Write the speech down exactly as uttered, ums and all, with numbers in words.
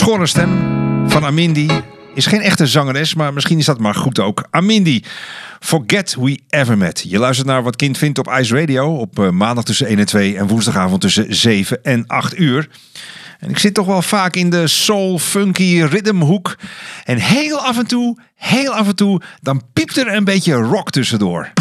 schorre stem van Amindi is geen echte zangeres, maar misschien is dat maar goed ook. Amindi, Forget We Ever Met. Je luistert naar Wat Kind Vindt op Ice Radio op uh, maandag tussen één en twee en woensdagavond tussen zeven en acht uur. En ik zit toch wel vaak in de soul, funky, rhythmhoek. En heel af en toe, heel af en toe, dan piept er een beetje rock tussendoor.